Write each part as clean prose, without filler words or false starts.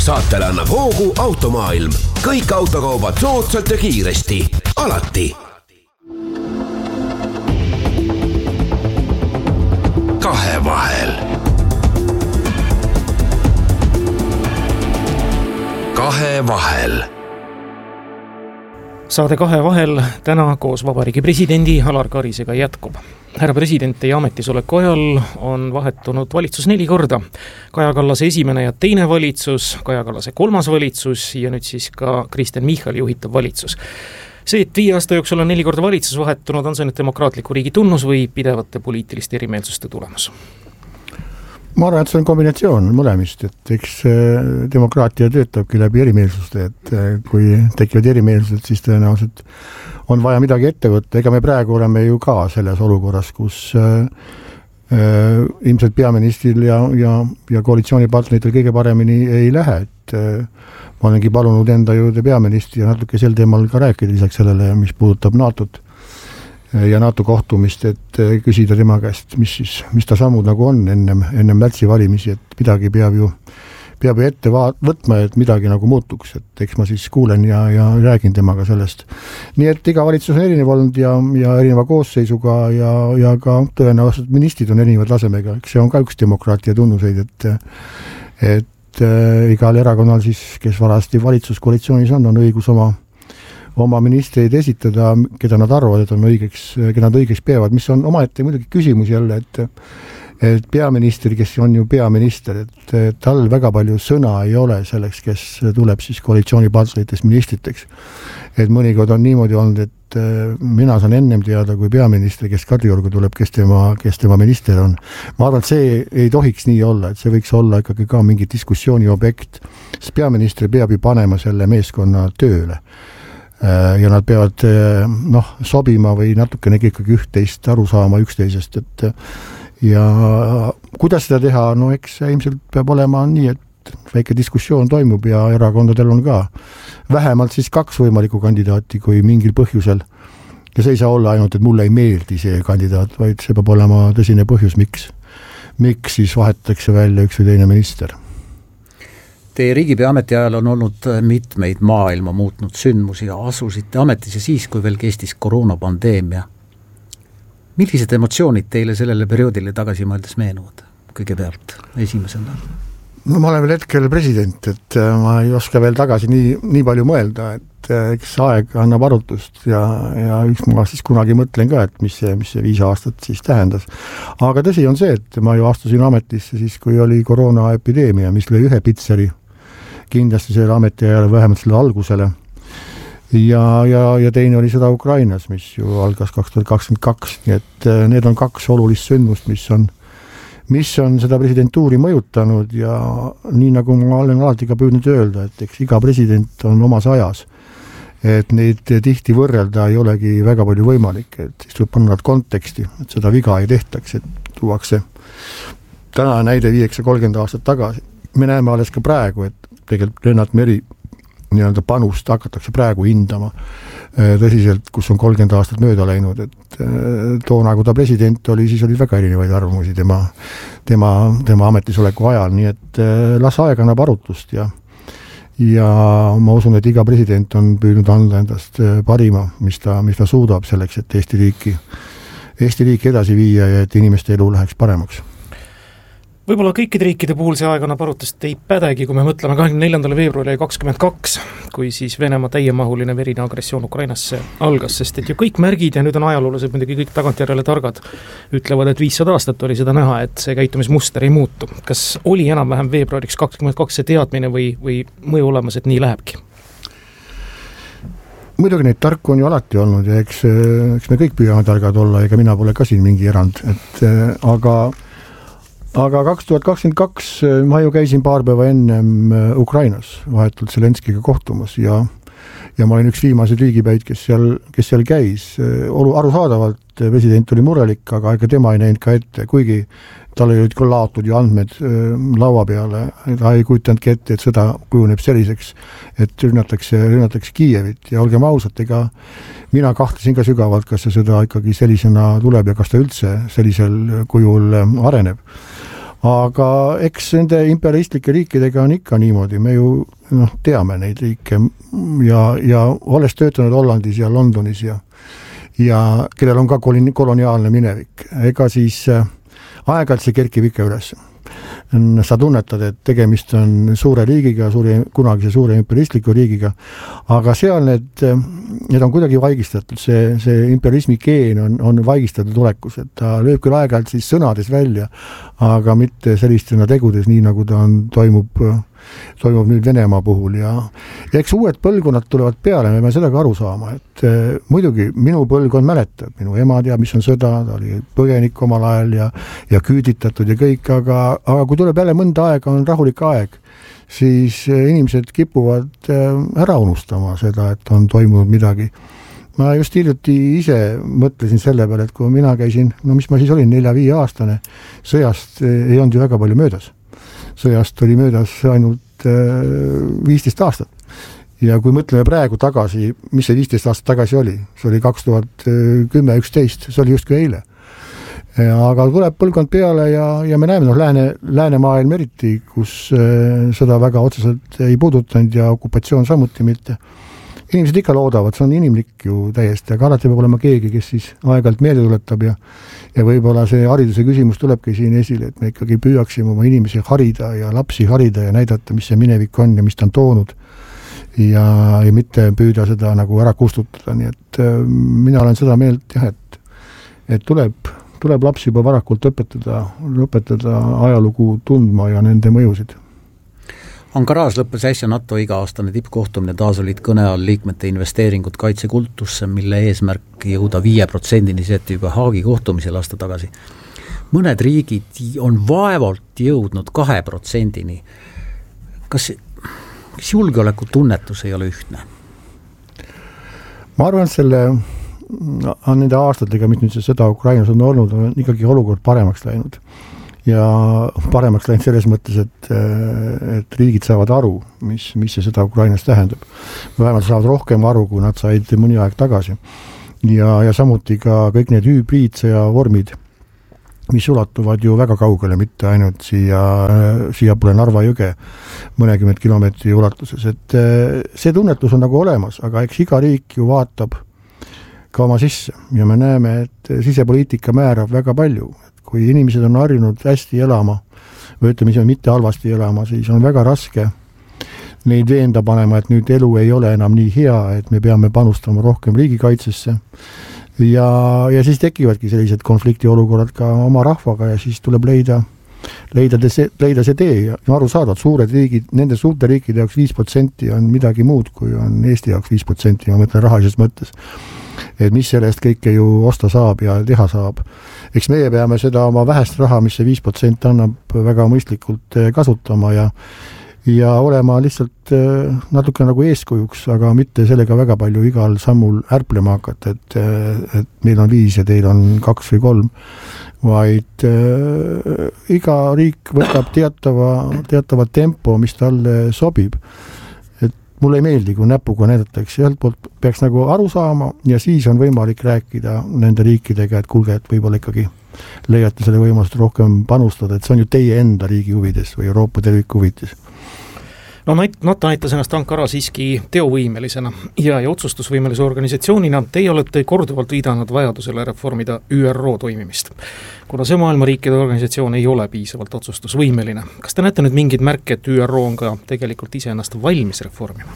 Saatele annab hoogu Automaailm. Kõik autokaubad soodsalt ja kiiresti. Alati. Kahevahel. Kahevahel. Saade Kahevahel täna koos Vabariigi presidendi Alar Karisega jätkub. Härra president, teie ametisoleku ajal on vahetunud valitsus 4 korda. Kaja Kallase esimene ja teine valitsus, Kaja Kallase 3. valitsus ja nüüd siis ka Kristen Michali juhitav valitsus. See, et 5 aasta jooksul on 4 korda valitsus vahetunud, on see nüüd demokraatliku riigi tunnus või pidevate poliitiliste erimeelsuste tulemus? Ma arvan, et see on kombinatsioon mõlemist, et eks demokraatia töötabki läbi erimeelsuste, et kui tekivad erimeelsused, siis tõenäoliselt on vaja midagi ette võtta. Ega me praegu oleme ju ka selles olukorras, kus ilmselt peaministril ja koalitsioonipartneritel kõige paremini ei lähe, et ma olengi palunud enda juurde peaministri ja natuke sel teemal ka rääkida lisaks sellele, mis puudutab NATO-t ja NATO kohtumist, et küsida tema käest, mis ta sammud nagu on ennem märtsi valimisi, et midagi peab ju ette võtma, et midagi nagu muutuks, et eks ma siis kuulen ja räägin temaga sellest. Nii et iga valitsus on erinev olnud ja erineva koosseisuga ja ka tõenäoliselt ministrid on erinevad tasemega, eks see on ka üks demokraatia tunnuseid, et igal erakonnal siis, kes varasti valitsuskoalitsioonis on õigus oma ministreid esitada, keda nad arvavad, et on keda nad õigeks peavad, mis on omaette muidugi küsimus jälle, et peaminister, kes on ju peaminister, et tal väga palju sõna ei ole selleks, kes tuleb siis koalitsioonipartneritest ministriteks. Et mõnikord on niimoodi olnud, et mina saan ennem teada kui peaminister, kes Kadriorgu tuleb, kes tema minister on. Ma arvan, et see ei tohiks nii olla, et see võiks olla ikkagi ka mingi diskussiooni objekt, sest peaminister peab ju panema selle meeskonna tööle. Ja nad peavad sobima või natukene ikkagi üht-teist aru saama üksteisest, et ja kuidas seda teha, no eks ilmselt peab olema nii, et väike diskussioon toimub ja erakondadel on ka vähemalt siis 2 võimalikku kandidaati, kui mingil põhjusel, ja see ei saa olla ainult, et mulle ei meeldi see kandidaat, vaid see peab olema tõsine põhjus, miks siis vahetatakse välja üks või teine minister. Teie riigipea ametiajal on olnud mitmeid maailma muutnud sündmusi ja asusite ametisse siis, kui veel kestis koroonapandeemia. Millised emotsioonid teile sellele perioodile tagasi mõeldes meenuvad kõigepealt esimesena? No ma olen veel hetkel president, et ma ei oska veel tagasi nii palju mõelda, et eks aeg annab arutust ja üks ma siis kunagi mõtlen ka, et mis see 5 aastat siis tähendas. Aga tõsi on see, et ma ju astusin ametisse siis, kui oli koroonaepideemia, mis lõi ühe pitseri kindlasti selle ametiajale, vähemalt selle algusele. Ja teine oli seda Ukrainas, mis ju algas 2022, nii et need on 2 olulist sündmust, mis on seda presidentuuri mõjutanud ja nii nagu ma olen alati ka püüdnud öelda, et eks iga president on omas ajas, et neid tihti võrrelda ei olegi väga palju võimalik, et siis tuleb panna nad konteksti, et seda viga ei tehtaks, et tuuakse täna näide 5-30 aastat tagasi. Me näeme alles ka praegu, et tegelikult Lennart Meri nii-öelda panust hakatakse praegu hindama tõsiselt, kus on 30 aastat mööda läinud, et toona, kui ta president oli, siis oli väga erinevaid arvamusi tema ametisoleku ajal, nii et las aeg annab arutust ja ma usun, et iga president on püüdnud anda endast parima, mis ta suudab selleks, et Eesti riiki edasi viia ja et inimeste elu läheks paremaks. Võib-olla kõikide riikide puhul see aeg annab arutust ei pädegi, kui me mõtleme 24. veebruari 22, kui siis Venemaa täiemahuline verine agressioon Ukrainasse algas, sest et ju kõik märgid ja nüüd on ajaloolased muidugi kõik tagantjärele targad, ütlevad, et 500 aastat oli seda näha, et see käitumismuster ei muutu. Kas oli enam-vähem veebruariks 22 see teadmine või mõju olemas, et nii lähebki? Muidugi neid tarku on ju alati olnud ja eks me kõik püüame targad olla, ega mina pole ka siin mingi erand, aga 2022 ma ju käisin paar päeva ennem Ukrainas vahetult Zelenskiga kohtumas ja ma olin üks viimaseid riigipäid, kes seal käis. Arusaadavalt president oli murelik, aga ega tema ei näinud ka ette, kuigi tal olid küll laotud ju andmed laua peale, ta ei kujutanudki ette, et sõda kujuneb selliseks, et rünnatakse Kiievit ja olgem ausad, ega mina kahtlesin ka sügavalt, kas see sõda ikkagi sellisena tuleb ja kas ta üldse sellisel kujul areneb. aga eks nende imperialistlike riikidega on ikka niimoodi, me ju teame neid riike ja olles töötanud Hollandis ja Londonis ja kellel on ka koloniaalne minevik, ega siis aeg-ajalt see kerkib ikka üles. Sa tunnetad, et tegemist on suure riigiga, kunagise suure imperialistliku riigiga, aga seal need on kuidagi vaigistatud, see imperialismi geen on vaigistatud olekus, et ta lööb küll aeg-ajalt siis sõnades välja, aga mitte sellistena tegudes, nii nagu ta toimub nüüd Venemaa puhul ja eks uued põlvkonnad tulevad peale, me peame seda ka aru saama, et muidugi minu põlvkond mäletab, minu ema teab, mis on sõda, ta oli põgenik omal ajal ja küüditatud ja kõik, aga kui tuleb jälle mõnda aega, on rahulik aeg, siis inimesed kipuvad ära unustama seda, et on toimunud midagi. Ma just hiljuti ise mõtlesin selle peale, et kui mina käisin, mis ma siis olin, 4-5 aastane, sõjast ei olnud ju väga palju möödas. Sõjast oli möödas ainult 15 aastat. Ja kui mõtleme praegu tagasi, mis see 15 aastat tagasi oli? See oli 2010-11, see oli justkui eile. Aga tuleb põlvkond peale ja me näeme läänemaailm eriti, kus seda väga otseselt ei puudutanud ja okupatsioon samuti mitte. Inimesed ikka loodavad, see on inimlik ju täiesti, aga alati peab olema keegi, kes siis aeg-ajalt meelde tuletab ja võib-olla see hariduse küsimus tulebki siin esile, et me ikkagi püüaksime oma inimesi harida ja lapsi harida ja näidata, mis see minevik on ja mis ta on toonud ja mitte püüda seda nagu ära kustutada, nii et mina olen seda meelt jah, et tuleb lapsi juba varakult õpetada ajalugu tundma ja nende mõjusid. Ankaras lõppes äsja NATO iga-aastane tippkohtumine, taas olid kõne all liikmete investeeringud kaitsekultusse, mille eesmärk jõuda 5%-ni seeti juba Haagi kohtumisel aasta tagasi. Mõned riigid on vaevalt jõudnud 2%-ni. Kas julgeoleku tunnetus ei ole ühtne? Ma arvan, et nende aastatega, mis nüüd seda Ukrainas on olnud, on ikkagi olukord paremaks läinud. Ja paremaks läinud selles mõttes, et riigid saavad aru, mis see seda Ukrainas tähendab. Vähemalt saavad rohkem aru, kui nad said mõni aeg tagasi. Ja samuti ka kõik need hübriidsõja vormid, mis ulatuvad ju väga kaugele, mitte ainult siia pole Narva jõge mõnekümmet kilomeetri ulatuses. Et see tunnetus on nagu olemas, aga eks iga riik ju vaatab ka oma sisse ja me näeme, et sisepoliitika määrab väga palju. Kui inimesed on harjunud hästi elama või ütleme, mitte halvasti elama, siis on väga raske neid veenda panema, et nüüd elu ei ole enam nii hea, et me peame panustama rohkem riigikaitsesse ja siis tekivadki sellised konfliktiolukorrad ka oma rahvaga ja siis tuleb leida see tee ja aru saada, et suured riigid, nende suurte riikide jaoks 5% on midagi muud, kui on Eesti jaoks 5%, ma mõtlen rahalises mõttes. Et mis sellest kõike ju osta saab ja teha saab. Eks meie peame seda oma vähest raha, mis see 5% annab väga mõistlikult kasutama ja olema lihtsalt natuke nagu eeskujuks, aga mitte sellega väga palju igal sammul ärplema hakata, et meil on 5 ja teil on 2 või 3, vaid iga riik võtab teatava tempo, mis talle sobib. Mulle ei meeldi, kui näpuga näidatakse, ühelt poolt peaks nagu aru saama ja siis on võimalik rääkida nende riikidega, et kuulge, et võib-olla ikkagi leiate selle võimalust rohkem panustada, et see on ju teie enda riigi huvides või Euroopa terviku huvides. No NATO näitas ennast Ankara siiski teovõimelisena ja otsustusvõimelise organisatsioonina teie olete korduvalt viidanud vajadusele reformida ÜRO toimimist. Kuna see maailma riikide organisatsioon ei ole piisavalt otsustusvõimeline, kas te näete nüüd mingid märke, et ÜRO on ka tegelikult ise ennast valmis reformima?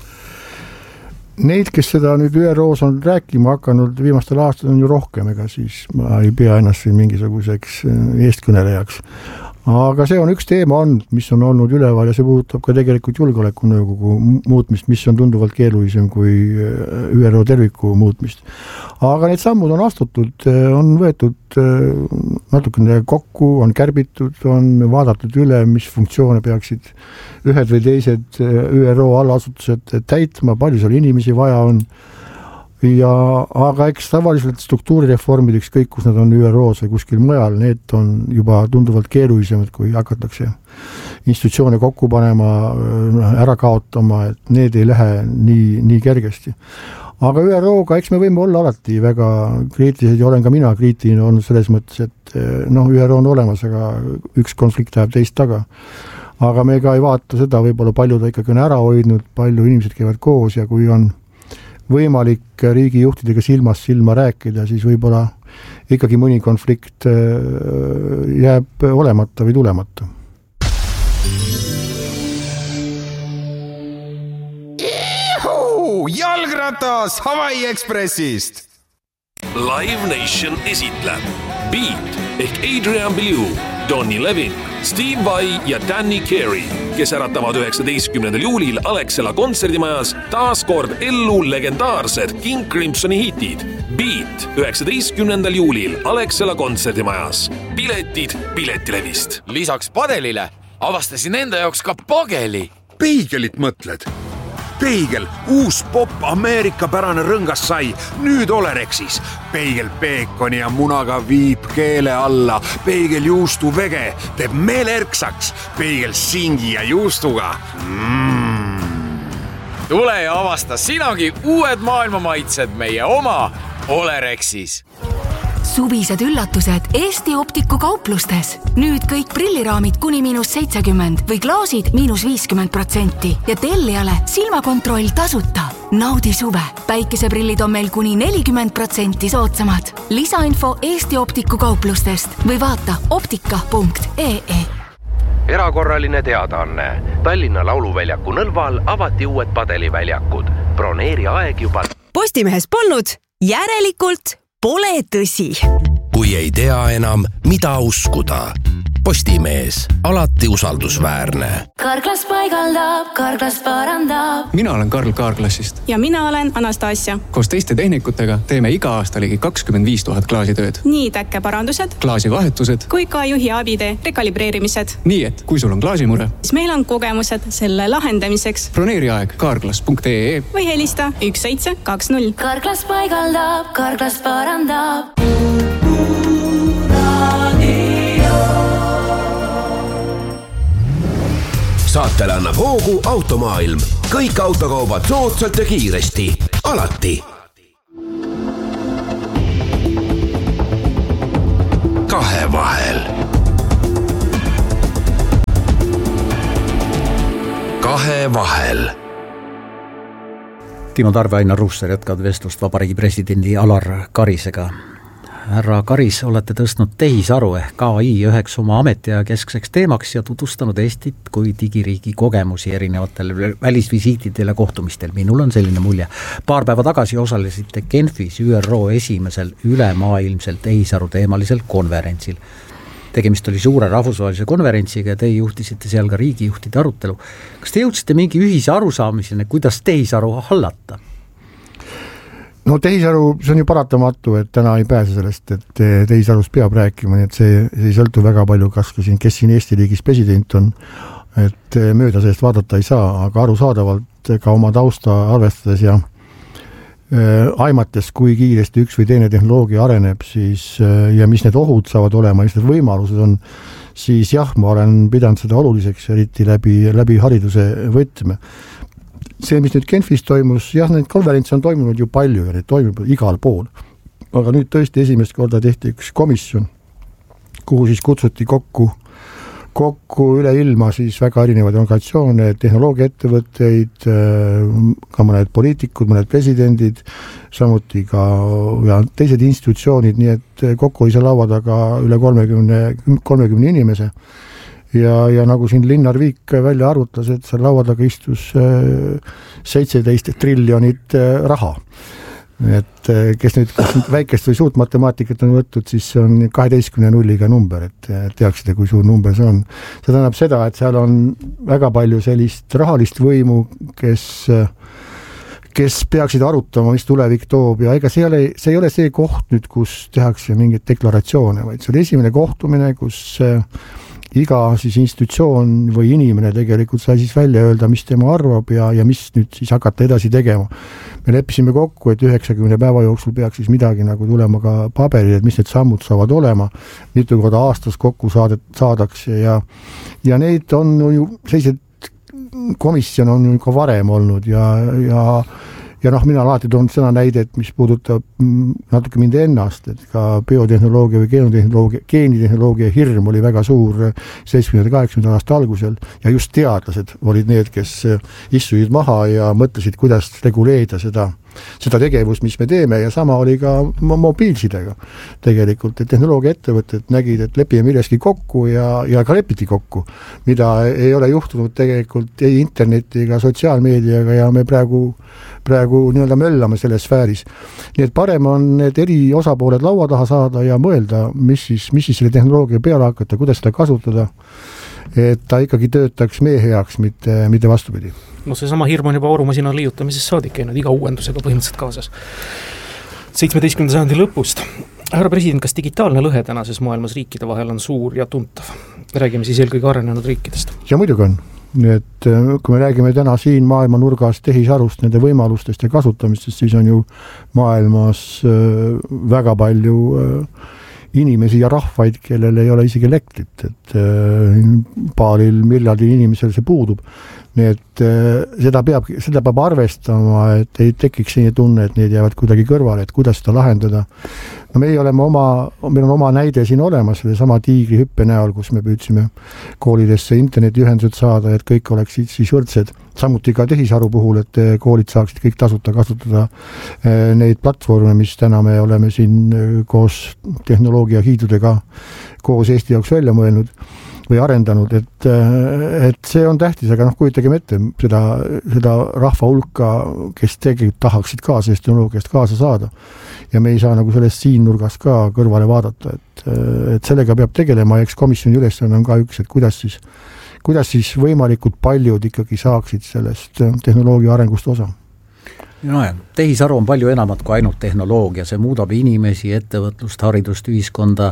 Neid, kes seda nüüd ÜROs on rääkima hakanud viimastel aastal on ju rohkem, ega siis ma ei pea ennast siin mingisuguseks eestkõnelejaks. Aga see on üks teema mis on olnud üleval ja see puudutab ka tegelikult julgeolekunõukogu muutmist, mis on tunduvalt keerulisem kui ÜRO terviku muutmist. Aga need sammud on astutud, on võetud natukene kokku, on kärbitud, on vaadatud üle, mis funktsioone peaksid ühed või teised ÜRO allasutused täitma, palju seal inimesi vaja on. Aga eks tavaliselt struktuurireformid, ükskõik kus nad on ÜROs või kuskil mujal, need on juba tunduvalt keerulisemad, kui hakatakse institutsioone kokku panema, ära kaotama, et need ei lähe nii kergesti. aga ÜRO-ga, eks me võime olla alati väga kriitilised ja olen ka mina kriitiline olnud selles mõttes, et ÜRO on olemas, aga üks konflikt läheb teist taga. Aga me ka ei vaata seda, võib-olla palju ta ikkagi on ära hoidnud, palju inimesed käivad koos ja kui on võimalik riigijuhtidega silmast silma rääkida, siis võib-olla ikkagi mõni konflikt jääb olemata või tulemata. Jalgratas Hawaii Expressist. Live Nation esitleb Beat ehk Adrian Belew, Donny Levin, Steve Vai ja Danny Carey, kes äratavad 19. juulil Alexela kontserdimajas taas kord ellu legendaarsed King Crimsoni hitid. Beat 19. juulil Alexela kontserdimajas. Piletid Piletilevist. Lisaks padelile avastasin enda jaoks ka pageli. Peigelit mõtled? Peigel, uus pop Ameerika-pärane rõngas sai, nüüd Olerexis. Peigel peekoni ja munaga viib keele alla. Peigel juustu vege teeb meelerksaks. Peigel singi ja juustuga. Tule ja avasta sinagi uued maailmamaitsed meie oma Olerexis. Suvised üllatused Eesti Optiku kauplustes. Nüüd kõik prilliraamid kuni -70% või klaasid -50% ja tellijale silmakontroll tasuta. Naudi suve. Päikeseprillid on meil kuni 40% soodsamad. Lisainfo Eesti Optiku kauplustest või vaata optika.ee. Erakorraline teadaanne. Tallinna Lauluväljaku Nõlval avati uued padeliväljakud. Broneeri aeg juba. Postimehes polnud, järelikult pole tõsi. Kui ei tea enam, mida uskuda. Postimees, alati usaldusväärne. Karglas paigaldab, Karglas parandab. Mina olen Karl Kaarklassist. Ja mina olen Anastasia. Koos teiste tehnikutega teeme iga aasta ligi 25 000 klaasitööd. Nii täkkeparandused, klaasivahetused kui ka juhi abide rekalibreerimised. Nii et kui sul on klaasimure, siis meil on kogemused selle lahendamiseks. Broneeri aeg karglas.ee või helista 1720. Karglas paigaldab, Karglas parandab. Saatele annab hoogu Automaailm. Kõik autokaubad soodsalt ja kiiresti. Alati. Kahevahel. Kahevahel. Timo Tarve, Ainar Ruussaar jätkavad vestlust Vabariigi presidendi Alar Karisega. Härra Karis, olete tõstnud tehisaru ehk AI üheks oma ametiaja keskseks teemaks ja tutvustanud Eestit kui digiriigi kogemusi erinevatel välisvisiitidel ja kohtumistel. Minul on selline mulje. Paar päeva tagasi osalesite Genfis ÜRO esimesel ülemaailmsel tehisaru teemalisel konverentsil. Tegemist oli suure rahvusvahelise konverentsiga ja teie juhtisite seal ka riigijuhtide arutelu. Kas te jõudsite mingi ühise arusaamiseni, kuidas tehisaru hallata? No tehisaru, see on ju paratamatu, et täna ei pääse sellest, et tehisarust peab rääkima, nii et see ei sõltu väga palju, kes siin Eesti riigis president on, et mööda sellest vaadata ei saa, aga arusaadavalt ka oma tausta arvestades ja aimates, kui kiiresti üks või teine tehnoloogia areneb, siis, ja mis need ohud saavad olema, mis need võimalused on, siis jah, ma olen pidanud seda oluliseks, eriti läbi hariduse võtme. See, mis nüüd Genfis toimus, jah, need konverentsi on toimunud ju palju ja need toimub igal pool. Aga nüüd tõesti esimest korda tehti üks komisjon, kuhu siis kutsuti kokku üle ilma siis väga erinevaid organisatsioone, tehnoloogiaettevõtteid, ka mõned poliitikud, mõned presidendid, samuti ka ja teised institutsioonid, nii et kokku oli see laua taga üle 30 inimese. Ja nagu siin Linnar Viik välja arvutas, et seal laua taga istus 17 triljonit raha. Et kes nüüd väikest või suurt matemaatikat on võttud, siis see on 12 nulliga number, et teaksite, kui suur number see on. See tähendab seda, et seal on väga palju sellist rahalist võimu, kes peaksid arutama, mis tulevik toob ja ega see ei ole see koht nüüd, kus tehakse mingeid deklaratsioone, vaid see oli esimene kohtumine, kus iga siis institutsioon või inimene tegelikult sai siis välja öelda, mis tema arvab ja mis nüüd siis hakata edasi tegema. Me leppisime kokku, et 90 päeva jooksul peaks siis midagi nagu tulema ka paberil, et mis need sammud saavad olema, mitu korda aastas kokku saadakse ja neid on ju sellised komisjon on ju ka varem olnud ja ja mina alati toon seda näidet, mis puudutab natuke mind ennast, et ka biotehnoloogia või geenitehnoloogia hirm oli väga suur 70-80 aasta algusel ja just teadlased olid need, kes istusid maha ja mõtlesid, kuidas reguleerida seda tegevust, mis me teeme ja sama oli ka mobiilsidega tegelikult, et tehnoloogiaettevõtted nägid, et lepime milleski kokku ja ka lepiti kokku, mida ei ole juhtunud tegelikult ei interneti ega sotsiaalmeediaga ja me praegu nii-öelda möllame selles sfääris. Nii et parem on need eri osapooled laua taha saada ja mõelda, mis siis selle tehnoloogia peale hakata, kuidas seda kasutada, et ta ikkagi töötaks meie heaks, mitte vastupidi. No see sama hirm on juba aurumasina liiutamisest saadik käinud iga uuendusega põhimõtteliselt kaasas. 17. sajandi lõpust. Härra president, kas digitaalne lõhe tänases maailmas riikide vahel on suur ja tuntav? Räägime siis eelkõige arenenud riikidest. Ja muidugi on. Nii et kui me räägime täna siin maailma nurgas tehisarust, nende võimalustest ja kasutamistest, siis on ju maailmas väga palju inimesi ja rahvaid, kellel ei ole isegi elektrit, et paaril miljardil inimesel see puudub. Nii et seda peab arvestama, et ei tekiks selline tunne, et need jäävad kuidagi kõrvale, et kuidas seda lahendada. No meil on oma näide siin olemas, selle sama tiigrihüppe näol, kus me püüdsime koolidesse internetiühendused saada, et kõik oleksid siis võrdsed. Samuti ka tehisaru puhul, et koolid saaksid kõik tasuta kasutada neid platvorme, mis täna me oleme siin koos tehnoloogia hiidudega koos Eesti jaoks välja mõelnud või arendanud, et see on tähtis, aga kujutagem ette seda rahva hulka, kes tegelikult tahaksid ka sellest tehnoloogiast kaasa saada. Ja me ei saa sellest siin nurgas ka kõrvale vaadata, et sellega peab tegelema, eks komisjoni ülesanne on ka üks, et kuidas siis võimalikult paljud ikkagi saaksid sellest tehnoloogia arengust osa. Tehisaru on palju enamat kui ainult tehnoloogia, see muudab inimesi, ettevõtlust, haridust, ühiskonda.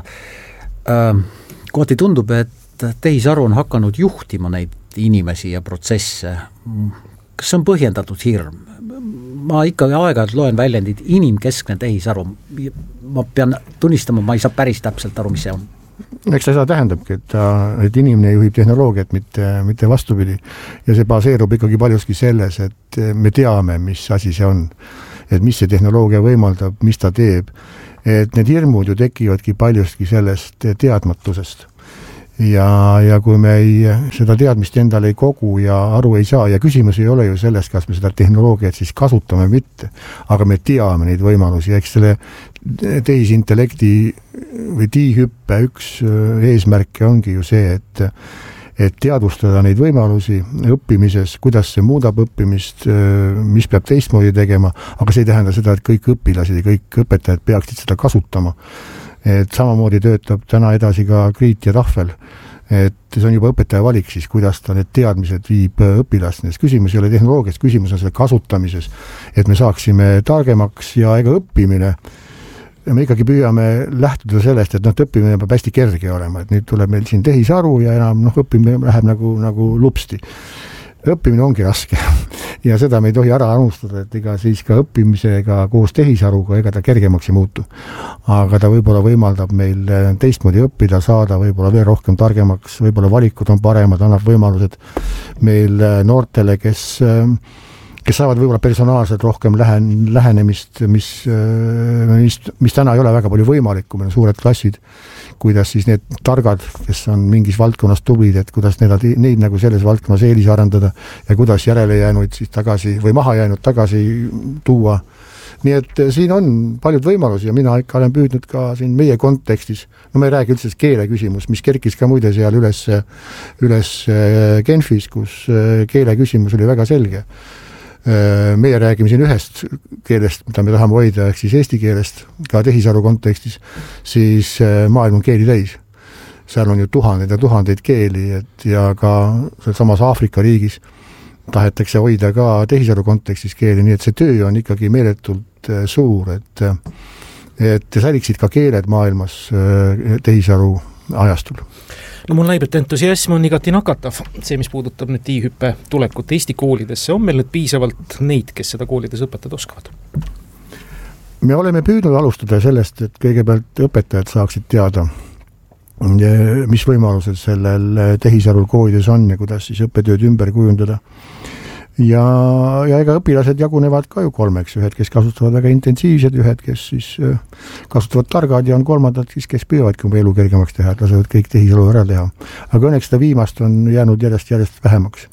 Kohati tundub, et tehisaru on hakanud juhtima neid inimesi ja protsesse. Kas see on põhjendatud hirm? Ma ikkagi aeg-ajalt loen väljendid inimkeskne tehisaru. Ma pean tunnistama, ma ei saa päris täpselt aru, mis see on. Eks seda tähendabki, et inimene juhib tehnoloogiat, mitte vastupidi. Ja see baseerub ikkagi paljuski selles, et me teame, mis asi see on. Et mis see tehnoloogia võimaldab, mis ta teeb. Et need hirmud ju tekivadki paljuski sellest teadmatusest. Ja kui me seda teadmist endale ei kogu ja aru ei saa, ja küsimus ei ole ju sellest, kas me seda tehnoloogiat siis kasutame mitte, aga me teame neid võimalusi, eks selle tehisintellekti või tiihüppe üks eesmärke ongi ju see, et teadvustada neid võimalusi õppimises, kuidas see muudab õppimist, mis peab teistmoodi tegema, aga see ei tähenda seda, et kõik õpilased ja kõik õpetajad peaksid seda kasutama. Et samamoodi töötab täna edasi ka kriit ja tahvel, et see on juba õpetaja valik siis, kuidas ta need teadmised viib õpilastest. Küsimus ei ole tehnoloogiast, küsimus on selle kasutamises, et me saaksime targemaks ja ega õppimine. Me ikkagi püüame lähtuda sellest, et õppimine peab hästi kerge olema, et nüüd tuleb meil siin tehisaru ja enam õppimine läheb nagu lupsti. Õppimine ongi raske ja seda me ei tohi ära unustada, et ega siis ka õppimisega koos tehisaruga ega ta kergemaks ei muutu. Aga ta võib-olla võimaldab meil teistmoodi õppida, saada võib-olla veel rohkem targemaks, võib-olla valikud on paremad, annab võimalused meil noortele, kes saavad võib-olla personaalselt rohkem lähenemist, mis täna ei ole väga palju võimalik, kui meil on suured klassid, kuidas siis need targad, kes on mingis valdkonnas tublid, et kuidas neid nagu selles valdkonnas eelis arendada ja kuidas järele jäänuid siis tagasi või maha jäänud tagasi tuua. Nii et siin on paljud võimalusi ja mina ikka olen püüdnud ka siin meie kontekstis, no me ei räägi üldse keele küsimus, mis kerkis ka muide seal üles Genfis, kus keele küsimus oli väga selge. Meie räägime siin ühest keelest, mida me tahame hoida, ehk siis eesti keelest, ka tehisaru kontekstis, siis maailm on keeli täis. Seal on ju tuhandeid ja tuhandeid keeli, ja ka samas Aafrika riigis tahetakse hoida ka tehisaru kontekstis keeli, nii et see töö on ikkagi meeletult suur, et säiliksid ka keeled maailmas tehisaru ajastul. No mul näib, et entusiasm on igati nakatav. See, mis puudutab nüüd tiihüppe tulekut Eesti koolidesse, on meil nüüd piisavalt neid, kes seda koolides õpetajad oskavad? Me oleme püüdnud alustada sellest, et kõigepealt õpetajad saaksid teada, mis võimalused sellel tehisarul koolides on ja kuidas siis õppetööd ümber kujundada. ja ega õpilased jagunevad ka ju kolmeks, ühed, kes kasutavad väga intensiivsed, ühed, kes siis kasutavad targad ja on kolmandad, kes püüavadki oma elu kergemaks teha, et lasevad kõik tehisaru ära teha. Aga õnneks seda viimast on jäänud järjest vähemaks.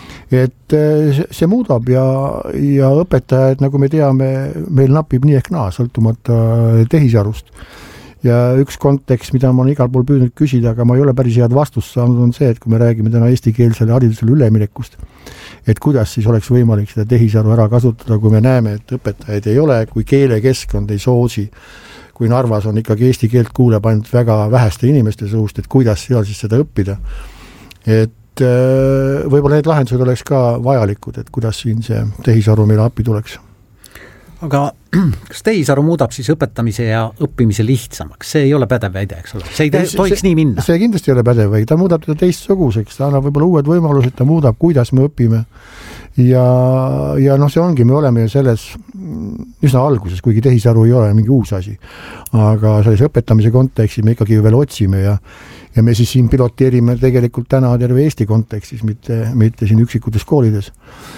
Et see muudab ja õpetajad, nagu me teame, meil napib nii ehk naa, sõltumata tehisarust. Ja üks kontekst, mida ma olen igal pool püüdnud küsida, aga ma ei ole päris head vastust saanud, on see, et kui me räägime täna eestikeelsele haridusele üleminekust, et kuidas siis oleks võimalik seda tehisaru ära kasutada, kui me näeme, et õpetajaid ei ole, kui keelekeskkond ei soosi, kui Narvas on ikkagi eesti keelt kuuleb ainult väga väheste inimeste suust, et kuidas seal siis seda õppida. Et võib-olla need lahendused oleks ka vajalikud, et kuidas siin see tehisaru meile appi tuleks. Aga kas tehisaru muudab siis õpetamise ja õppimise lihtsamaks? See ei ole pädev väide, eks ole? See ei tohiks nii minna? See kindlasti ei ole pädev väide, ta muudab teda teistsuguseks, ta annab võib-olla uued võimalused, ta muudab, kuidas me õpime. Ja see ongi, me oleme selles üsna alguses, kuigi tehisaru ei ole mingi uus asi. Aga selles õpetamise kontekstis me ikkagi veel otsime ja me siis siin piloteerime tegelikult täna terve Eesti kontekstis, mitte siin üksikutes koolides.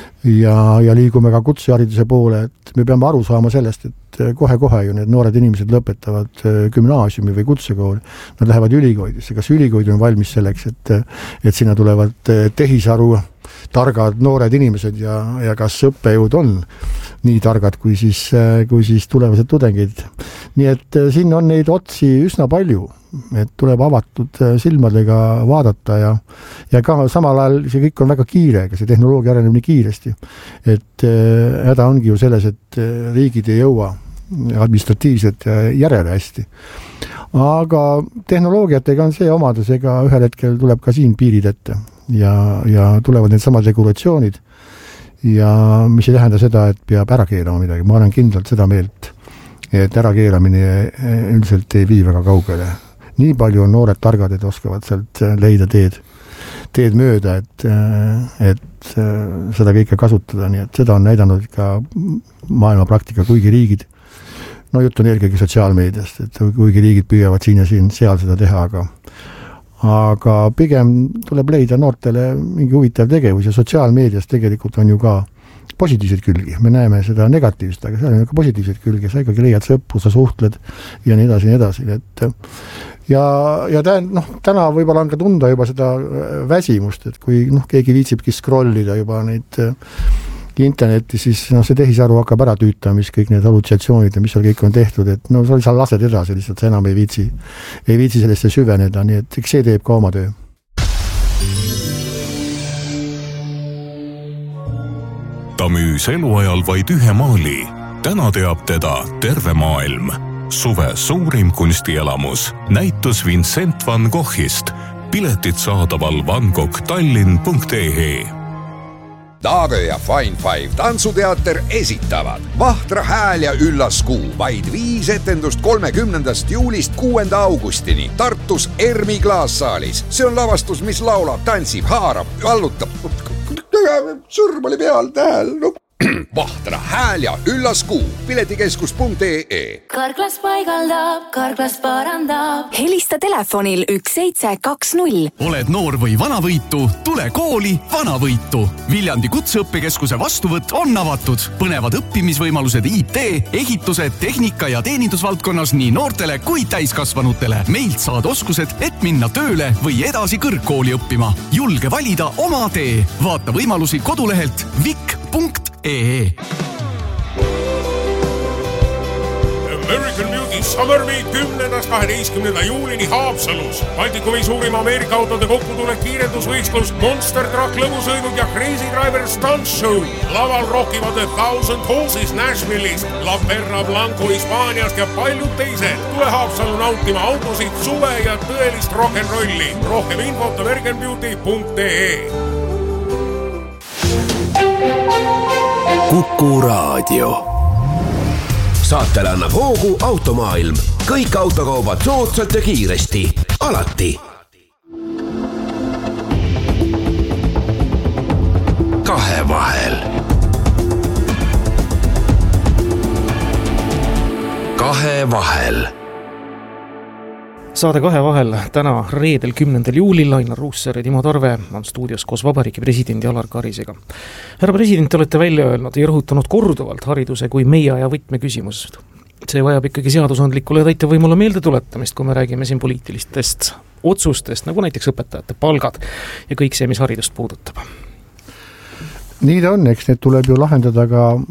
Ja liigume ka kutsehariduse poole, et me peame aru saama sellest, et kohe-kohe ju need noored inimesed lõpetavad gümnaasiumi või kutsekooli. Nad lähevad ülikoolidesse. Kas ülikoolid on valmis selleks, et sinna tulevad tehisaru targad noored inimesed ja kas õppejõud on nii targad kui siis tulevased tudengid. Nii et siin on neid otsi üsna palju, et tuleb avatud silmadega vaadata ja ka samal ajal see kõik on väga kiire, ega see tehnoloogia areneb nii kiiresti, et häda ongi ju selles, et riigid ei jõua administratiivselt järele hästi. Aga tehnoloogiatega on see omadus, ega ühel hetkel tuleb ka siin piirid ette ja tulevad need samad regulatsioonid ja mis ei tähenda seda, et peab ära keelama midagi. Ma olen kindlalt seda meelt, et ärakeelamine üldiselt ei vii väga kaugele. Nii palju on noored targad, et oskavad sealt leida teed mööda, et seda kõike kasutada, nii et seda on näidanud ka maailma praktika, kuigi riigid, no jutt on eelkõige sotsiaalmeediast, et kuigi riigid püüavad siin ja seal seda teha, aga pigem tuleb leida noortele mingi huvitav tegevus ja sotsiaalmeedias tegelikult on ju ka positiivseid külgi. Me näeme seda negatiivset, aga seal on ka positiivseid külgi. Sa ikkagi leiad sõpru, sa suhtled ja nii edasi. Et ja täna võib-olla on ka tunda juba seda väsimust, et kui keegi viitsibki scrollida juba neid interneti, siis see tehisaru hakkab ära tüüta, mis kõik need hallutsatsioonid ja mis seal kõik on tehtud, et sa lased edasi lihtsalt, sa enam ei viitsi sellesse süveneda, nii et see teeb ka oma töö. Ta müüs eluajal vaid ühe maali. Täna teab teda terve maailm. Suve suurim kunstielamus. Näitus Vincent van Goghist. Piletid saadaval vangoghtallinn.ee. Daage ja Fine Five tantsuteater esitavad Vahtra hääl ja üllas kuu. Vaid 5 etendust 30. juulist 6. augustini Tartus Ermi klaassaalis. See on lavastus, mis laulab, tantsib, haarab, allutab. Sõrm oli peal tähel. Vahtra hääl ja üllas kuu. Piletikeskus.ee. Karklas paigaldab, Karklas parandab. Helista telefonil 1720. Oled noor või vanavõitu, tule kooli vanavõitu. Viljandi kutseõppekeskuse vastuvõtt on avatud. Põnevad õppimisvõimalused IT, ehitused, tehnika ja teenindusvaldkonnas nii noortele kui täiskasvanutele. Meilt saad oskused, et minna tööle või edasi kõrgkooli õppima. Julge valida oma tee. Vaata võimalusi kodulehelt vik.ee. American Beauty Summer Week 10.–12. juulini Haapsalus. Baltikumi suurim Ameerika autode kokkutulek kiirendusvõistlus, Monster Truck lõbusõidud ja Crazy Driver Stunt Show. Laval rockivad 1000 Horses Nashville'ist, La Perla Blanco Hispaaniast ja paljud teised. Tule Haapsalu nautima autosid, suve ja tõelist rock'n'rolli. Rohkem infot americanbeauty.ee. Kuku Raadio. Saatele annab hoogu Automaailm. Kõik autokaubad soodsalt ja kiiresti. Alati. Kahevahel. Kahevahel. Saade kahe vahel täna reedel 10. juulil Ainar Ruussaar ja Timo Tarve on stuudios koos Vabariigi presidendi Alar Karisega. Härra president, te olete välja öelnud ja rõhutanud korduvalt hariduse kui meie aja võtmeküsimused. See vajab ikkagi seadusandlikule täitevvõimule meelde tuletamist, kui me räägime siin poliitilistest otsustest, nagu näiteks õpetajate palgad ja kõik see, mis haridust puudutab. Nii ta on, eks need tuleb ju lahendada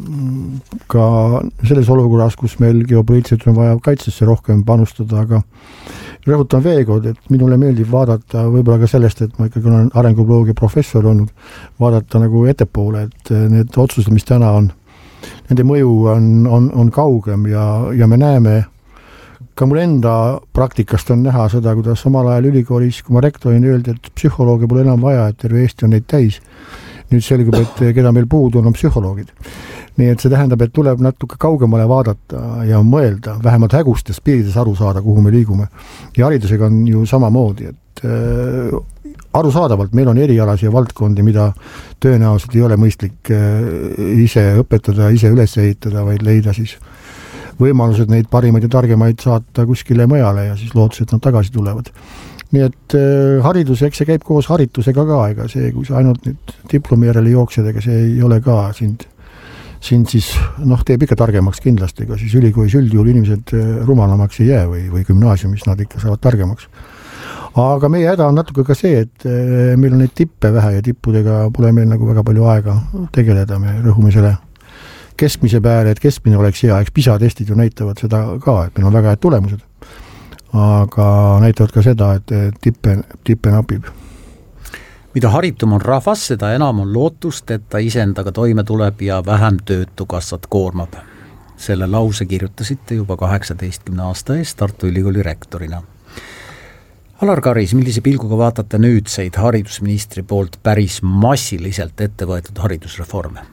ka selles olukorras, kus meil geopoliitiliselt on vaja kaitsesse rohkem panustada, aga rõhutan veekord, et minule meeldib vaadata võib-olla ka sellest, et ma ikkagi olen arengubioloogia professor olnud, vaadata nagu ettepoole, et need otsused, mis täna on, nende mõju on kaugem ja me näeme, ka mul enda praktikast on näha seda, kuidas omal ajal ülikoolis, kui ma rektorin öeldi, et psühholoogia pole enam vaja, et terve Eesti on neid täis. Nüüd selgub, et keda meil puudu on psühholoogid. Nii et see tähendab, et tuleb natuke kaugemale vaadata ja mõelda, vähemalt hägustes piirides aru saada, kuhu me liigume. Ja haridusega on ju samamoodi, et arusaadavalt meil on erialasi ja valdkondi, mida tõenäoliselt ei ole mõistlik ise õpetada, ise üles ehitada, vaid leida siis võimalused neid parimaid ja targemaid saata kuskile mujale ja siis lootus, et nad tagasi tulevad. Nii et haridus, eks see käib koos haritusega ka, ega see, kui sa ainult nüüd diplomi järele jooksed, ega see ei ole ka sind siis, teeb ikka targemaks kindlasti, ega siis ülikoolis üldjuhul inimesed rumalamaks ei jää või gümnaasiumis nad ikka saavad targemaks. Aga meie häda on natuke ka see, et meil on neid tippe vähe ja tippudega pole meil nagu väga palju aega tegeleda, me rõhume selle keskmise peale, et keskmine oleks hea, eks PISA testid ju näitavad seda ka, et meil on väga head tulemused. Aga näitavad ka seda, et tippe napib. Mida haritum on rahvas, seda enam on lootust, et ta iseendaga toime tuleb ja vähem töötukassat koormab. Selle lause kirjutasite juba 18 aasta eest Tartu Ülikooli rektorina. Alar Karis, millise pilguga vaatate nüüdseid haridusministri poolt päris massiliselt ette võetud haridusreforme?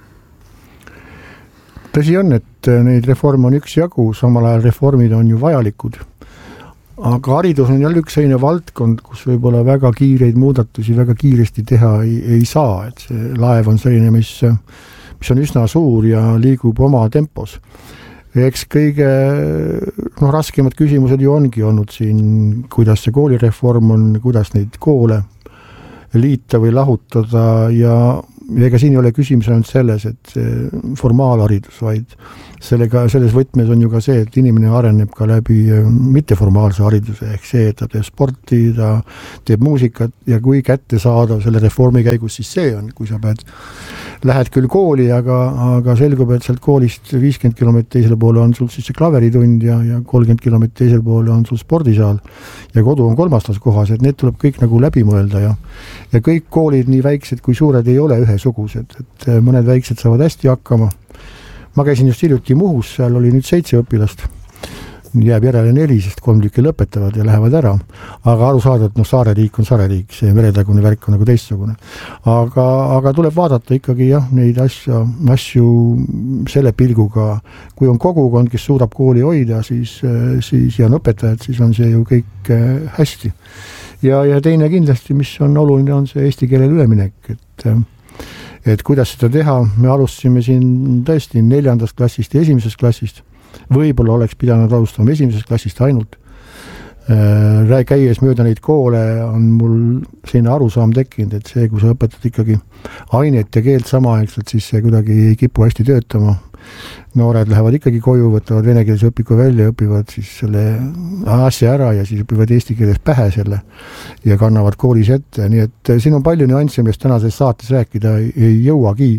Tõsi on, et neid reforme on üks jagu, samal ajal reformid on ju vajalikud. Aga haridus on jälle üks selline valdkond, kus võib-olla väga kiireid muudatusi väga kiiresti teha ei saa, et see laev on selline, mis on üsna suur ja liigub oma tempos. Eks kõige raskemad küsimused ju ongi olnud siin, kuidas see koolireform on, kuidas neid koole liita või lahutada ja ega siin ei ole küsimus ainult selles, et formaalharidus, vaid selles võtmes on ju ka see, et inimene areneb ka läbi mitteformaalse hariduse, ehk see, et ta teeb sporti, ta teeb muusikat ja kui kätte saada selle reformi käigus, siis see on, kui sa lähed küll kooli, aga selgub, et sealt koolist 50 kilomeetrit teisele poole on sul siis see klaveritund ja 30 kilomeetrit teisele poole on sul spordisaal ja kodu on kolmastas kohas, et need tuleb kõik nagu läbi mõelda ja kõik koolid nii väiksed kui suured ei ole ühesugused, et mõned väiksed saavad hästi hakkama. Ma käisin just hiljuti Muhus, seal oli nüüd 7 õpilast, jääb järele 4, sest 3 tükki lõpetavad ja lähevad ära, aga aru saada, et saareriik on saareriik, see meretagune värk on nagu teistsugune. Aga tuleb vaadata ikkagi neid asju selle pilguga, kui on kogukond, kes suudab kooli hoida, siis ja on õpetajad, siis on see ju kõik hästi. Ja teine kindlasti, mis on oluline, on see eesti keelele üleminek, et kuidas seda teha, me alustasime siin tõesti 4. klassist ja 1. klassist, võib-olla oleks pidanud alustama 1. klassist ainult. Käies mööda neid koole on mul selline arusaam tekkinud, et see, kui sa õpetad ikkagi ainet ja keelt samaaegselt, siis see kuidagi ei kipu hästi töötama. Noored lähevad ikkagi koju, võtavad venekeelse õpiku välja, õpivad siis selle asja ära ja siis õpivad eesti keeles pähe selle ja kannavad koolis ette. Nii et siin on palju nüansse, millest tänases saates rääkida ei jõuagi.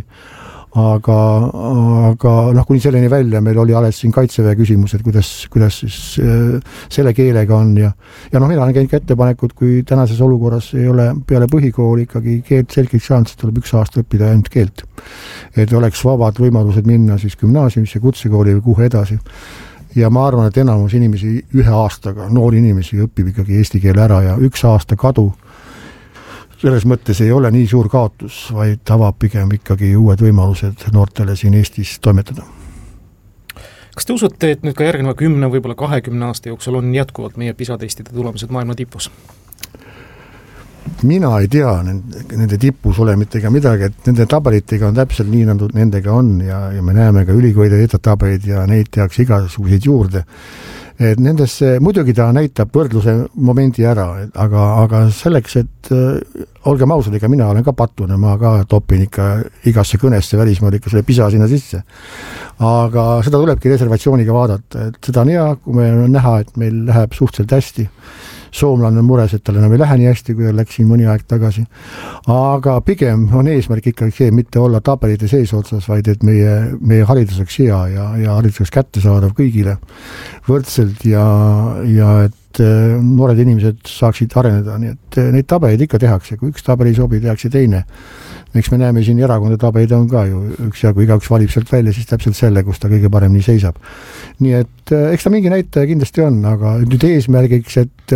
Aga kuni selleni välja meil oli alles siin kaitseväe küsimus, et kuidas siis selle keelega on ja mina olen käinud ka ettepanekud, kui tänases olukorras ei ole peale põhikooli ikkagi keelt selgeks saanud, siis tuleb 1 aasta õppida ainult keelt. Et oleks vabad võimalused minna siis gümnaasiumisse, kutsekooli või kuhu edasi. Ja ma arvan, et enamus inimesi 1 aastaga, noori inimesi õpib ikkagi eesti keele ära ja 1 aasta kadu selles mõttes ei ole nii suur kaotus, vaid avab pigem ikkagi uued võimalused noortele siin Eestis toimetada. Kas te usute, et nüüd ka järgneva 10, võib-olla 20 aasta jooksul on jätkuvalt meie PISA-testide tulemused maailma tipus? Mina ei tea nende tipus olemitega midagi, et nende tabelitega on täpselt nii, nagu nendega on ja me näeme ka ülikoolide etatabelid ja neid tehakse igasuguseid juurde. et nendesse, muidugi ta näitab võrdluse momendi ära, aga selleks, et olgem ausad, ega mina olen ka patune, ma ka topin ikka igasse kõnesse välismaal ikka selle pisa sinna sisse. Aga seda tulebki reservatsiooniga vaadata, et seda on hea, kui me on näha, et meil läheb suhteliselt hästi. Soomlane on mures, et tal enam ei lähe nii hästi, kui ta läks siin mõni aeg tagasi. Aga pigem on eesmärk ikkagi see, mitte olla tabelite sees otsas, vaid et meie haridus oleks hea ja haridus oleks kättesaadav kõigile võrdselt ja et noored inimesed saaksid areneda, nii et neid tabeleid ikka tehakse, kui üks tabel ei sobi, tehakse teine. Eks me näeme siin erakonna tabelid on ka ju üks ja kui igaüks valib sealt välja, siis täpselt selle, kus ta kõige paremini seisab. Nii et eks ta mingi näitaja kindlasti on, aga nüüd eesmärgiks,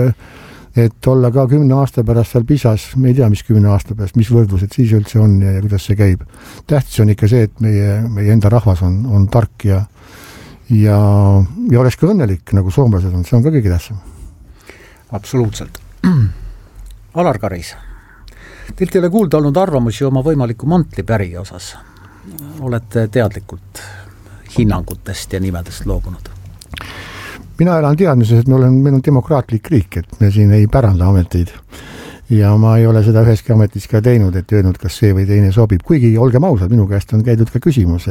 et olla ka 10 aasta pärast seal pisas, me ei tea, mis 10 aasta pärast, mis võrdlused siis üldse on ja kuidas see käib. Tähtis on ikka see, et meie enda rahvas on tark ja oleks ka õnnelik, nagu soomlased on, see on ka kõige tähtsam. Absoluutselt. Alar Karis, teilt ei ole kuulda olnud arvamusi oma võimaliku mantlipärija osas. Olete teadlikult hinnangutest ja nimedest loobunud? Mina elan teadmises, et meil on demokraatlik riik, et me siin ei päranda ameteid. Ja ma ei ole seda üheski ametis ka teinud, et öelnud, kas see või teine sobib. Kuigi olgem ausad, minu käest on käidud ka küsimus,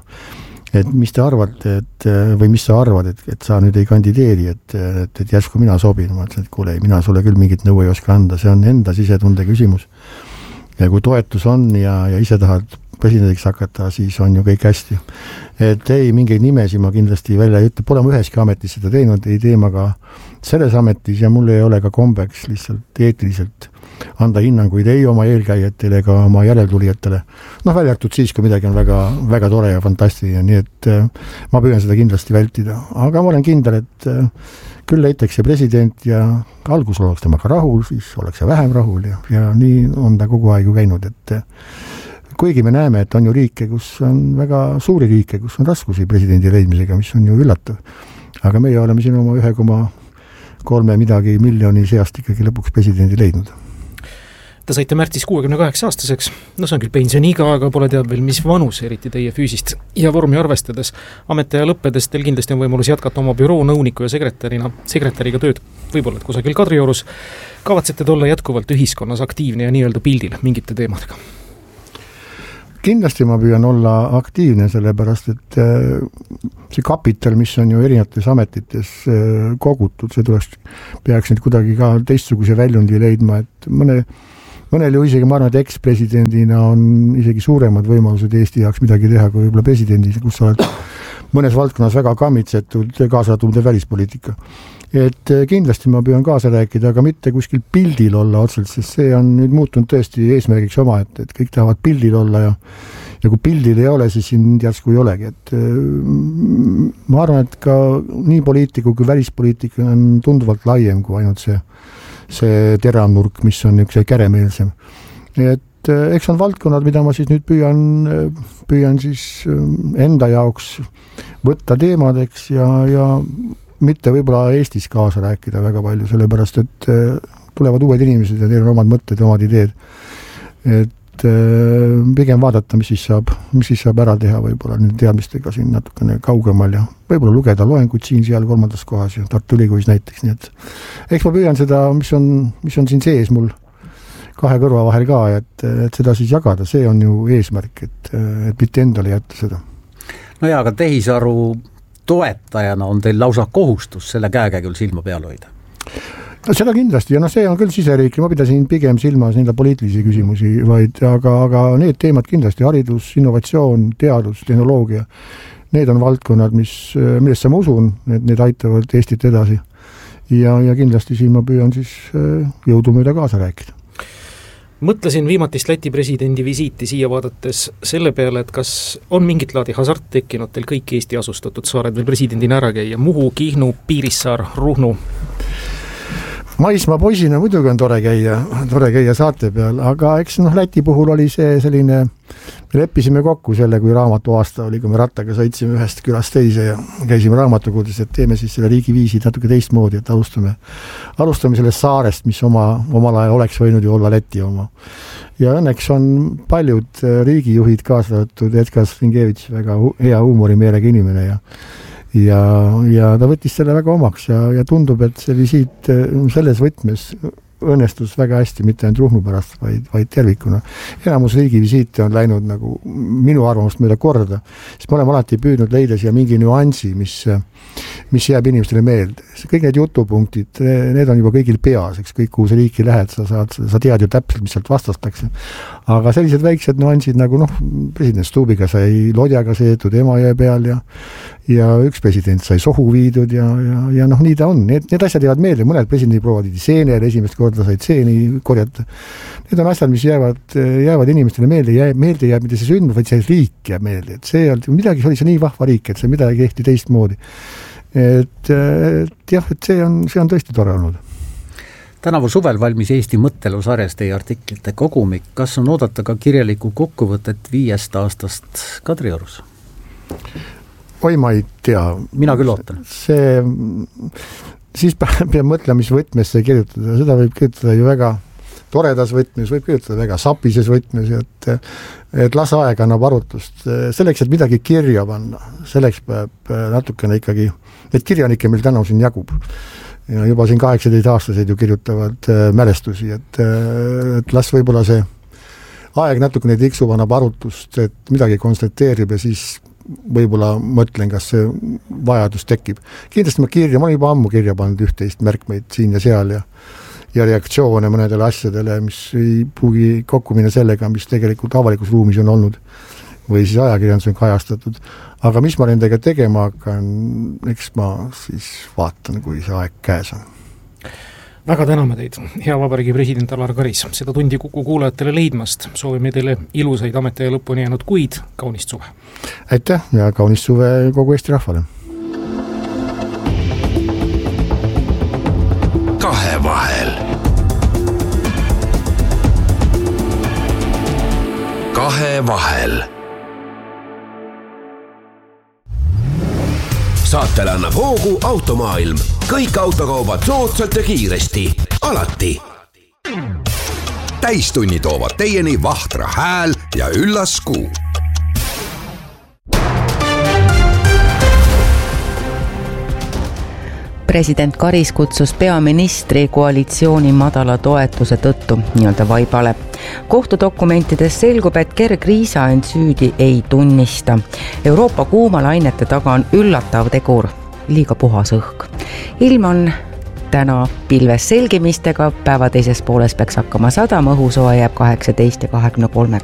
et mis te arvate, või mis sa arvad, et sa nüüd ei kandideeri, et järsku mina sobin. Ma ütlesin, et kuule, mina sulle küll mingit nõu ei oska anda, see on enda sisetunde küsimus. Ja kui toetus on ja ise tahad presidendiks hakata, siis on ju kõik hästi. Et ei, mingeid nimesi ma kindlasti välja ei ütle, pole ma üheski ametis seda teinud, ei teema ka selles ametis ja mul ei ole ka kombeks lihtsalt eetiliselt anda hinnanguid ei oma eelkäijatele ega oma järeltulijatele. Väljartud siis, kui midagi on väga, väga tore ja fantastiline, nii et ma püüan seda kindlasti vältida. Aga ma olen kindel, et küll leitakse president ja algus oleks temaga rahul, siis oleks vähem rahul ja nii on ta kogu aeg ju käinud, et kuigi me näeme, et on ju riike, kus on väga suuri riike, kus on raskusi presidendi leidmisega, mis on ju üllatav. Aga meie oleme siin oma 1,3 midagi miljoni seast ikkagi lõpuks presidendi leidnud. Te saite märtsis 68-aastaseks, see on küll pensioniiga, aga pole teab veel, mis vanus, eriti teie füüsist ja vormi arvestades. Ametiaja lõppedes teil kindlasti on võimalus jätkata oma büroo nõuniku ja sekretäriga tööd, võib-olla et kusagil Kadriorus. Kavatsete olla jätkuvalt ühiskonnas aktiivne ja nii-öelda pildil mingite teemadega? Kindlasti ma püüan olla aktiivne, sellepärast, et see kapital, mis on ju erinevates ametites kogutud, see peaks nüüd kuidagi ka teistsuguse väljundi leidma, et mõnel ju isegi, ma arvan, et ekspresidendina on isegi suuremad võimalused Eesti jaoks midagi teha kui võib-olla presidendis, kus sa oled mõnes valdkonnas väga kammitsetud, kaasatud välispoliitika. Et kindlasti ma püüan kaasa rääkida, aga mitte kuskil pildil olla otselt, sest see on nüüd muutunud tõesti eesmärgiks oma, et kõik tahavad pildil olla ja kui pildil ei ole, siis siin järsku ei olegi. Et ma arvan, et ka nii poliitiku kui välispoliitika on tunduvalt laiem kui ainult see teravnurk, mis on üks käremeelsem. Et eks on valdkonnad, mida ma siis nüüd püüan siis enda jaoks võtta teemadeks ja mitte võib-olla Eestis kaasa rääkida väga palju, sellepärast, et tulevad uued inimesed ja neil on omad mõtted ja omad ideed. Et pigem vaadata, mis siis saab ära teha võib-olla nüüd teadmistega siin natukene kaugemal ja võib-olla lugeda loenguid siin-seal 3. kohas ja Tartu Ülikoolis näiteks. Nii et eks ma püüan seda, mis on siin sees mul 2 kõrva vahel ka, et seda siis jagada, see on ju eesmärk, et mitte endale jätta seda. No jaa, aga tehisaru toetajana on teil lausa kohustus selle käekäigul silma peal hoida? No seda kindlasti ja see on küll siseriik ja ma pidasin pigem silmas nende poliitilisi küsimusi, aga need teemad kindlasti, haridus, innovatsioon, teadus, tehnoloogia, need on valdkonnad, millesse ma usun, et need aitavad Eestit edasi ja kindlasti siin ma püüan siis jõudumööda kaasa rääkida. Mõtlesin viimatist Läti presidendi visiiti siia vaadates selle peale, et kas on mingit laadi hasart tekkinud teil kõik Eesti asustatud saared veel presidendina ära käia, Muhu, Kihnu, Piirissaar, Ruhnu? Maismaa poisina muidugi on tore käia saate peal, aga eks Läti puhul oli see selline, me leppisime kokku selle, kui raamatu aasta oli, kui me rattaga sõitsime ühest külast teise ja käisime raamatukogudes, et teeme siis selle riigiviisi natuke teistmoodi, et alustame sellest saarest, mis omal ajal oleks võinud ju olla Läti oma. Ja õnneks on paljud riigijuhid kaasa võttud, Edgar Stringevitš, väga hea huumorimeelega inimene ja ta võttis selle väga omaks ja tundub, et see visiit selles võtmes õnnestus väga hästi, mitte ainult Ruhnu pärast, vaid tervikuna. Enamus riigi visiite on läinud nagu minu arvamust mööda korda, sest me oleme alati püüdnud leida siia mingi nüansi, mis jääb inimestele meelde. Kõik need jutupunktid, need on juba kõigil peas, eks kõik kuhu sa riiki lähed, sa tead ju täpselt, mis sealt vastastakse. Aga sellised väiksed nüansid nagu president Stubbiga sai lodjaga seetud Emajõe peal ja üks president sai sohu viidud ja nii ta on. Need asjad jäävad meelde, mõned presidendi proovad seenele esimest korda said seeni korjata. Need on asjad, mis jäävad inimestele meelde jääb, mitte see sündmus, vaid see riik jääb meelde. Et see midagi oli see nii vahva riik, et see midagi ehti teistmoodi. Et jah, et see on tõesti tore olnud. Tänavu suvel valmis Eesti mõttelusarjas teie artiklite kogumik. Kas on oodata ka kirjalikku kokkuvõtet 5 aastast Kadriorus? Oi, ma ei tea. Mina küll ootan. Siis peab mõtlema, mis võtmes see kirjutada. Seda võib kirjutada ju väga toredas võtmes, võib kirjutada väga sapises võtmes, et las aeg annab arutust. Selleks, et midagi kirja panna, selleks peab natukene ikkagi, et kirjanikke meil täna siin jagub. Ja juba siin 18-aastased ju kirjutavad mälestusi, et las võib-olla see aeg natukene tiksub annab arutust, et midagi konstateerib ja siis võib-olla mõtlen, kas see vajadus tekib. Kindlasti ma olen juba ammu kirja pannud 11 märkmeid siin ja seal ja reaktsioone mõnedele asjadele, mis ei puugi kokku minna sellega, mis tegelikult avalikus ruumis on olnud või siis ajakirjandus on kajastatud. Aga mis ma nendega tegema hakkan, eks ma siis vaatan, kui see aeg käes on. Väga täname teid, hea Vabariigi president Alar Karis, seda tundi Kuku kuulajatele leidmast. Soovime teile ilusaid ametiaja lõpuni jäänud kuid, kaunist suve. Aitäh ja kaunist suve kogu Eesti rahvale. Kahevahel. Kahevahel. Saatele annab hoogu Automaailm. Kõik autokaubad soodsalt ja kiiresti. Alati. Täistunni toovad teieni Vahtra hääl ja üllas kuu. President Karis kutsus peaministri koalitsiooni madala toetuse tõttu nii-öelda vaibale. Kohtudokumentides selgub, et Gerg Riisa end süüdi ei tunnista. Euroopa kuumalainete taga on üllatav tegur, liiga puhas õhk. Ilm on täna pilves selgimistega, päeva teises pooles peaks hakkama sadama, õhusoe jääb 18 ja 23